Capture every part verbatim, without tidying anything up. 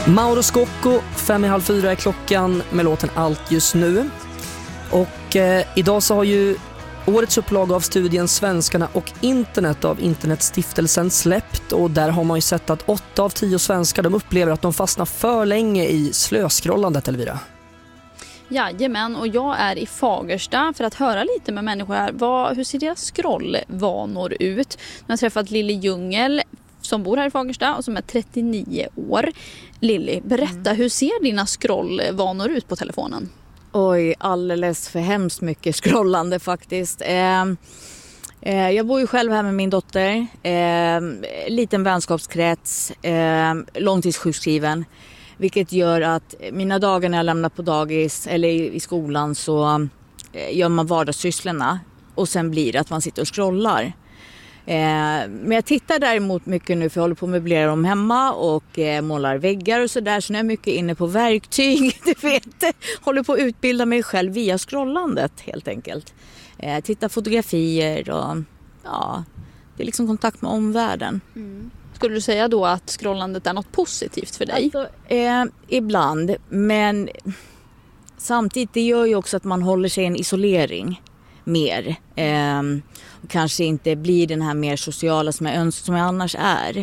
Mauro Scocco, fem i halv fyra är klockan med låten Allt just nu. Och eh, idag så har ju årets upplaga av studien Svenskarna och internet av Internetstiftelsen släppt, och där har man ju sett att åtta av tio svenskar de upplever att de fastnar för länge i slöskrollandet, Elvira. Jajamän, och jag är i Fagersta för att höra lite med människor här. Vad, hur ser deras scrollvanor ut? Jag har träffat Lilly Ljungel som bor här i Fagersta och som är trettionio år. Lilly, berätta, mm. hur ser dina scrollvanor ut på telefonen? Oj, alldeles för hemskt mycket scrollande faktiskt. Eh, eh, jag bor ju själv här med min dotter. Eh, liten vänskapskrets, eh, långtidssjukskriven. Vilket gör att mina dagar när jag lämnar på dagis eller i, i skolan så eh, gör man vardagssysslorna. Och sen blir det att man sitter och scrollar. Eh, men jag tittar däremot mycket nu för jag håller på att möblera dem hemma och eh, målar väggar och sådär. Så nu är jag mycket inne på verktyg, du vet. Håller på att utbilda mig själv via scrollandet helt enkelt. Eh, tittar fotografier och ja, det är liksom kontakt med omvärlden. Mm. Skulle du säga då att scrollandet är något positivt för dig? Alltså, eh, ibland, men samtidigt det gör ju också att man håller sig i en isolering mer. Eh, och kanske inte blir den här mer sociala som jag önskar som jag annars är.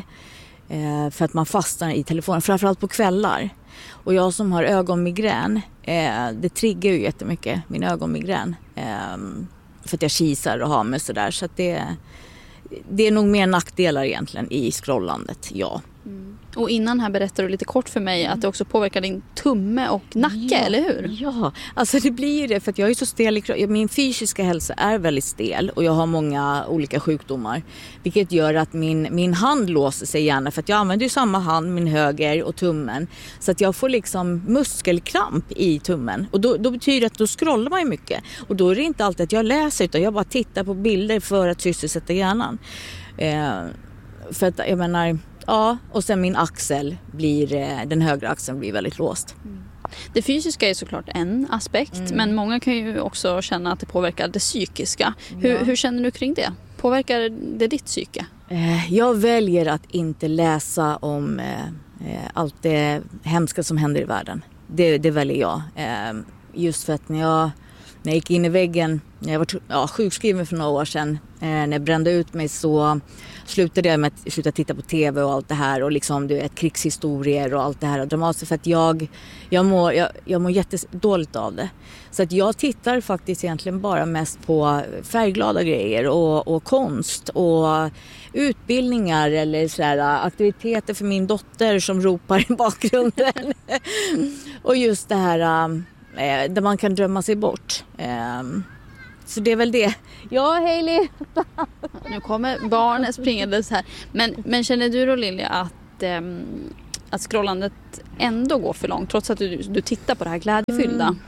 Eh, för att man fastnar i telefonen, framförallt på kvällar. Och jag som har ögonmigrän, eh, det triggar ju jättemycket min ögonmigrän. Eh, för att jag kisar och har mig sådär. Så att det, det är nog mer nackdelar egentligen i scrollandet, ja. Mm. Och innan här berättade du lite kort för mig att det också påverkar din tumme och nacke, ja, eller hur? Ja, alltså det blir ju det för att jag är så stel i kroppen. Min fysiska hälsa är väldigt stel och jag har många olika sjukdomar. Vilket gör att min, min hand låser sig gärna för att jag använder ju samma hand, min höger och tummen. Så att jag får liksom muskelkramp i tummen. Och då, då betyder det att då scrollar man ju mycket. Och då är det inte alltid att jag läser utan jag bara tittar på bilder för att sysselsätta hjärnan. Eh, för att jag menar... Ja, och sen min axel blir, den högra axeln blir väldigt låst. Mm. Det fysiska är såklart en aspekt, mm. men många kan ju också känna att det påverkar det psykiska. Hur, ja. hur känner du kring det? Påverkar det ditt psyke? Jag väljer att inte läsa om allt det hemska som händer i världen. Det, det väljer jag. Just för att när jag, när jag gick in i väggen, när jag var ja, sjukskriven för några år sedan, när jag brände ut mig så... slutade jag med att sluta titta på tv och allt det här och liksom du vet krigshistorier och allt det här och dramatiskt för att jag jag mår jag, jag mår jättedåligt av det. Så att jag tittar faktiskt egentligen bara mest på färgglada grejer och, och konst och utbildningar eller så här aktiviteter för min dotter som ropar i bakgrunden. Och just det här äh, där man kan drömma sig bort. Äh, Så det är väl det. Ja, Hailey. Nu kommer barnen springandes här. Men, men känner du då, Lilly, att, ähm, att scrollandet ändå går för långt trots att du, du tittar på det här glädjefyllda? Mm.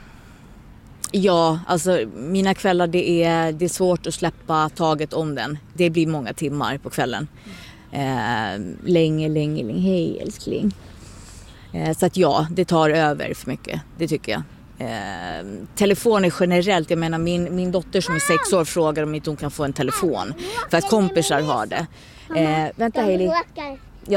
Ja, alltså mina kvällar det är, det är svårt att släppa taget om den. Det blir många timmar på kvällen. Eh, länge, länge, länge. Hej älskling. Eh, så att ja, det tar över för mycket. Det tycker jag. Eh, telefoner generellt, jag menar min, min dotter som är sex år frågar om inte hon kan få en telefon för att kompisar har det. Eh, vänta Hailey. Ja.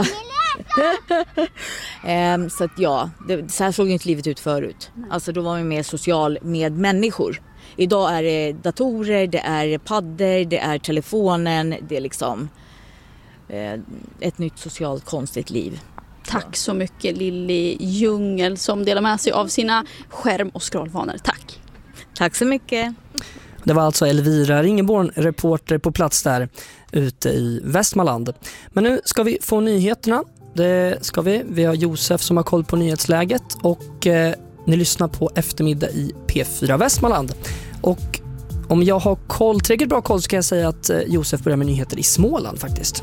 eh, så att ja, det, så här såg ju inte livet ut förut. Alltså då var man mer social med människor. Idag är det datorer, det är paddor, det är telefonen, det är liksom eh, ett nytt socialt konstigt liv. Tack så mycket Lilly Ljungel som delar med sig av sina skärm- och scrollvanor. Tack. Tack så mycket. Det var alltså Elvira Ringeborn, reporter på plats där ute i Västmanland. Men nu ska vi få nyheterna. Det ska vi. Vi har Josef som har koll på nyhetsläget och eh, ni lyssnar på eftermiddag i P fyra Västmanland. Och om jag har koll, tillräckligt bra koll så kan jag säga att eh, Josef börjar med nyheter i Småland faktiskt.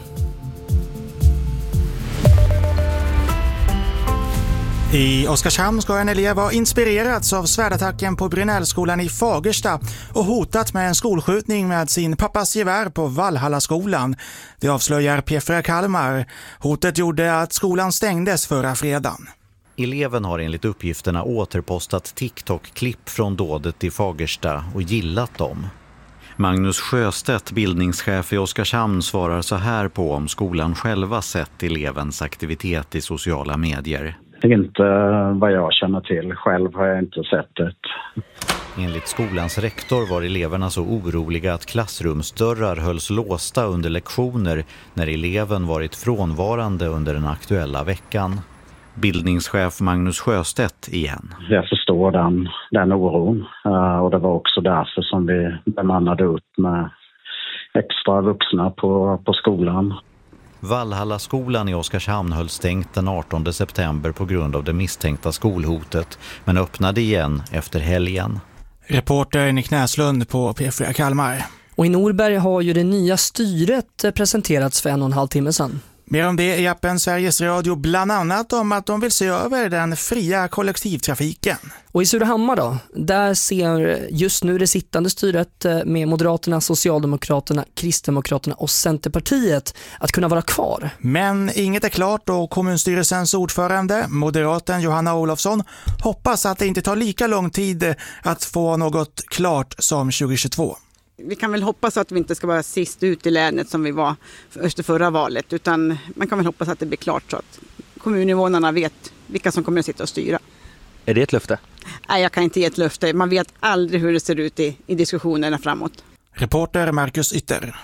I Oskarshamn ska en elev ha inspirerats av svärdattacken på Brynällskolan i Fagersta och hotat med en skolskjutning med sin pappas gevär på Valhallaskolan. Det avslöjar P fyra Kalmar. Hotet gjorde att skolan stängdes förra fredagen. Eleven har enligt uppgifterna återpostat TikTok-klipp från dådet i Fagersta och gillat dem. Magnus Sjöstedt, bildningschef i Oskarshamn, svarar så här på om skolan själva sett elevens aktivitet i sociala medier. Inte vad jag känner till. Själv har jag inte sett det. Enligt skolans rektor var eleverna så oroliga att klassrumsdörrar hölls låsta under lektioner när eleven varit frånvarande under den aktuella veckan. Bildningschef Magnus Sjöstedt igen. Jag förstår den, den oron och det var också därför som vi bemannade upp med extra vuxna på, på skolan. Valhalla-skolan i Oskarshamn höll stängt den artonde september på grund av det misstänkta skolhotet, men öppnade igen efter helgen. Reporter Nick Näslund på P fyra Kalmar. Och i Norberg har ju det nya styret presenterats för en och en halv timme sedan. Mer om det i appen Sveriges Radio, bland annat om att de vill se över den fria kollektivtrafiken. Och i Surahammar då, där ser just nu det sittande styret med Moderaterna, Socialdemokraterna, Kristdemokraterna och Centerpartiet att kunna vara kvar. Men inget är klart och kommunstyrelsens ordförande, moderaten Johanna Olofsson, hoppas att det inte tar lika lång tid att få något klart som tjugohundratjugotvå. Vi kan väl hoppas att vi inte ska vara sist ut i länet som vi var efter förra valet, utan man kan väl hoppas att det blir klart så att kommuninvånarna vet vilka som kommer att sitta och styra. Är det ett löfte? Nej, jag kan inte ge ett löfte. Man vet aldrig hur det ser ut i, i diskussionerna framåt. Reporter Marcus Ytter.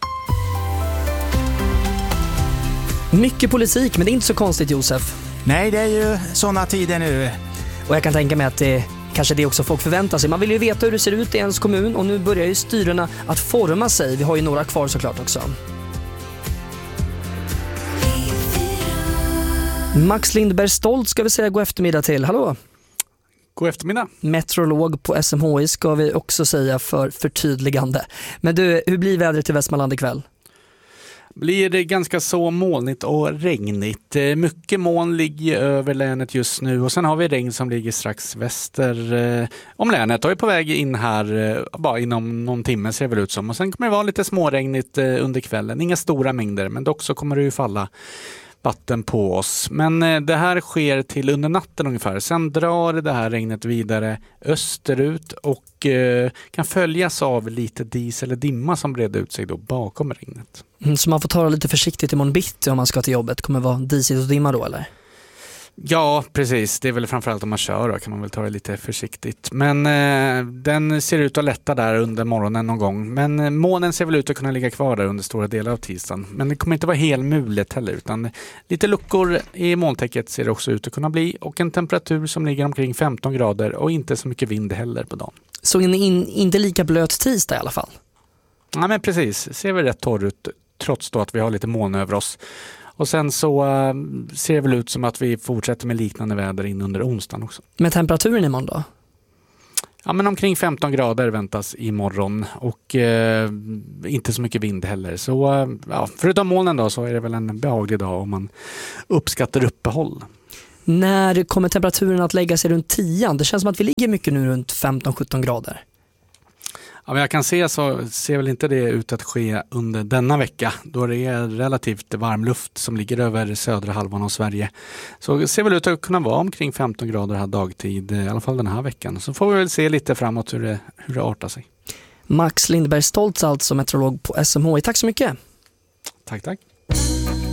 Mycket politik, men det är inte så konstigt, Josef. Nej, det är ju sådana tider nu. Och jag kan tänka mig att det kanske det också folk förväntar sig. Man vill ju veta hur det ser ut i ens kommun och nu börjar ju styrena att forma sig. Vi har ju några kvar såklart också. Max Lindberg Stolt ska vi säga god eftermiddag till. Hallå! God eftermiddag. Meteorolog på S M H I ska vi också säga för förtydligande. Men du, hur blir vädret i Västmanland ikväll? Blir det ganska så molnigt och regnigt. Mycket moln ligger över länet just nu och sen har vi regn som ligger strax väster eh, om länet och är på väg in här eh, bara inom någon timme ser det väl ut som. Och sen kommer det vara lite småregnigt eh, under kvällen. Inga stora mängder, men dock så kommer det ju falla vatten på oss. Men eh, det här sker till under natten ungefär. Sen drar det här regnet vidare österut och eh, kan följas av lite dis eller dimma som breder ut sig då bakom regnet. Mm, så man får ta det lite försiktigt imorgon bitti om man ska till jobbet. Kommer det vara disigt och dimma då eller? Ja, precis. Det är väl framförallt om man kör då kan man väl ta det lite försiktigt. Men eh, den ser ut att lätta där under morgonen någon gång. Men eh, månen ser väl ut att kunna ligga kvar där under stora delar av tisdagen. Men det kommer inte vara helt mulet heller utan lite luckor i molntäcket ser det också ut att kunna bli. Och en temperatur som ligger omkring femton grader och inte så mycket vind heller på dagen. Så in, in, inte lika blöt tisdag i alla fall? Ja men precis, ser väl rätt torr ut trots då att vi har lite moln över oss. Och sen så uh, ser det väl ut som att vi fortsätter med liknande väder in under onsdagen också. Med temperaturen imorgon då? Ja men omkring femton grader väntas imorgon och uh, inte så mycket vind heller. Så uh, ja, förutom molnen då så är det väl en behaglig dag om man uppskattar uppehåll. När kommer temperaturen att lägga sig runt tio? Det känns som att vi ligger mycket nu runt femton sjutton grader. Ja, men jag kan se så ser väl inte det ut att ske under denna vecka då det är relativt varm luft som ligger över södra halvan av Sverige. Så ser väl ut att kunna vara omkring femton grader här dagtid, i alla fall den här veckan. Så får vi väl se lite framåt hur det, hur det artar sig. Max Lindberg Stoltz alltså, meteorolog på S M H I. Tack så mycket. Tack, tack.